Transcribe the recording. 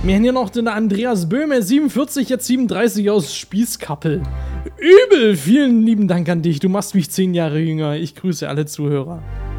Wir haben hier noch den Andreas Böhme, 47, jetzt 37 aus Spießkappel. Übel, vielen lieben Dank an dich. Du machst mich 10 Jahre jünger. Ich grüße alle Zuhörer.